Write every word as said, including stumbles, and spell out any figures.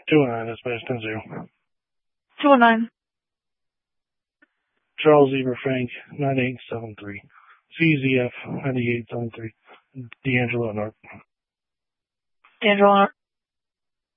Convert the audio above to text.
two oh nine, dispatch ten zero. two oh nine. Charles Zebra Frank, nine eight seven three. C Z F, nine eight seven three. D'Angelo North. D'Angelo North.